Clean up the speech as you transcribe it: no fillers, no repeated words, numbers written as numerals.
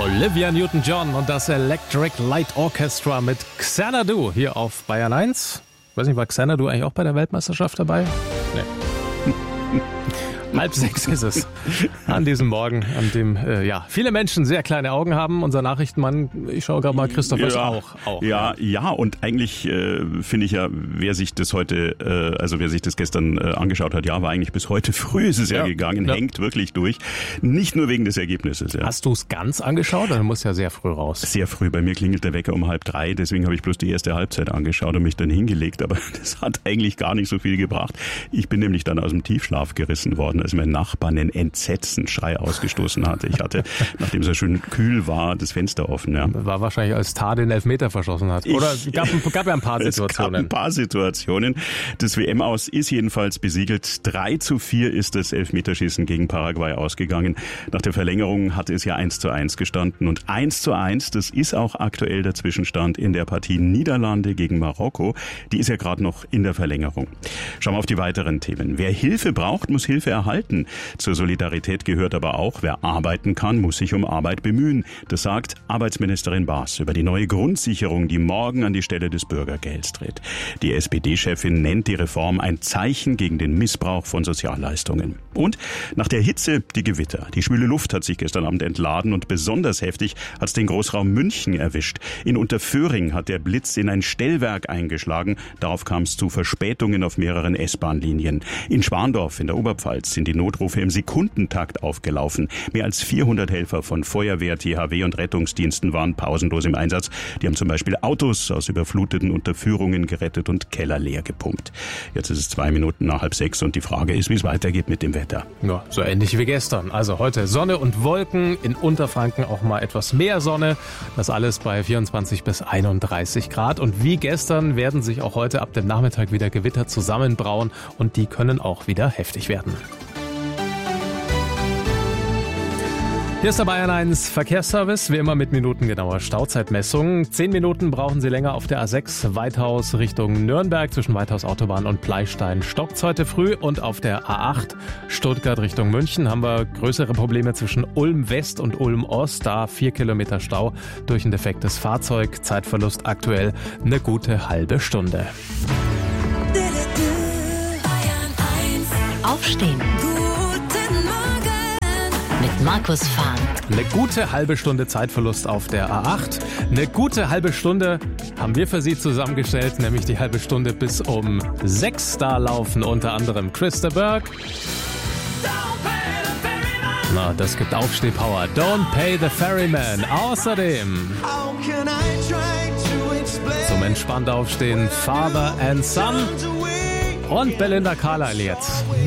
Olivia Newton-John und das Electric Light Orchestra mit Xanadu hier auf Bayern 1. Ich weiß nicht, war Xanadu eigentlich auch bei der Weltmeisterschaft dabei? Nee. 5:30 ist es an diesem Morgen, an dem viele Menschen sehr kleine Augen haben. Unser Nachrichtenmann, ich schaue gerade mal, Christoph ist auch. Ja, und eigentlich finde ich ja, wer sich das gestern angeschaut hat, war eigentlich bis heute früh ist es gegangen, hängt wirklich durch. Nicht nur wegen des Ergebnisses. Ja. Hast du es ganz angeschaut oder musst ja sehr früh raus? Sehr früh. Bei mir klingelt der Wecker um 2:30, deswegen habe ich bloß die erste Halbzeit angeschaut und mich dann hingelegt. Aber das hat eigentlich gar nicht so viel gebracht. Ich bin nämlich dann aus dem Tiefschlaf gerissen worden, als mein Nachbar einen Entsetzensschrei ausgestoßen hatte. Ich hatte, nachdem es ja schön kühl war, das Fenster offen. Ja. War wahrscheinlich, als Tar den Elfmeter verschossen hat. Oder es gab ja ein paar Situationen. Es gab ein paar Situationen. Das WM-Aus ist jedenfalls besiegelt. 3:4 ist das Elfmeterschießen gegen Paraguay ausgegangen. Nach der Verlängerung hat es ja 1:1 gestanden. Und 1:1, das ist auch aktuell der Zwischenstand in der Partie Niederlande gegen Marokko. Die ist ja gerade noch in der Verlängerung. Schauen wir auf die weiteren Themen. Wer Hilfe braucht, muss Hilfe erhalten. Zur Solidarität gehört aber auch, wer arbeiten kann, muss sich um Arbeit bemühen. Das sagt Arbeitsministerin Baas über die neue Grundsicherung, die morgen an die Stelle des Bürgergelds tritt. Die SPD-Chefin nennt die Reform ein Zeichen gegen den Missbrauch von Sozialleistungen. Und nach der Hitze die Gewitter. Die schwüle Luft hat sich gestern Abend entladen und besonders heftig hat es den Großraum München erwischt. In Unterföhring hat der Blitz in ein Stellwerk eingeschlagen. Darauf kam es zu Verspätungen auf mehreren S-Bahn-Linien. In Schwandorf in der Oberpfalz sind die Notrufe im Sekundentakt aufgelaufen. Mehr als 400 Helfer von Feuerwehr, THW und Rettungsdiensten waren pausenlos im Einsatz. Die haben zum Beispiel Autos aus überfluteten Unterführungen gerettet und Keller leer gepumpt. Jetzt ist es 2 Minuten nach 5:30 und die Frage ist, wie es weitergeht mit dem Wetter. Ja, so ähnlich wie gestern. Also heute Sonne und Wolken, in Unterfranken auch mal etwas mehr Sonne. Das alles bei 24 bis 31 Grad. Und wie gestern werden sich auch heute ab dem Nachmittag wieder Gewitter zusammenbrauen und die können auch wieder heftig werden. Hier ist der Bayern 1 Verkehrsservice, wie immer mit minutengenauer Stauzeitmessung. 10 Minuten brauchen Sie länger auf der A6 Weithaus Richtung Nürnberg zwischen Weithaus Autobahn und Pleistein stockt's heute früh. Und auf der A8 Stuttgart Richtung München haben wir größere Probleme zwischen Ulm West und Ulm Ost. Da 4 Kilometer Stau durch ein defektes Fahrzeug. Zeitverlust aktuell eine gute halbe Stunde. Aufstehen. Mit Markus Fahn. Eine gute halbe Stunde Zeitverlust auf der A8. Eine gute halbe Stunde haben wir für Sie zusammengestellt, nämlich die halbe Stunde bis um 6. Da laufen unter anderem Christa Berg. Na, das gibt Aufstehpower. Don't Pay the Ferryman. Außerdem zum entspannt Aufstehen Father and Son und Belinda Carlisle jetzt.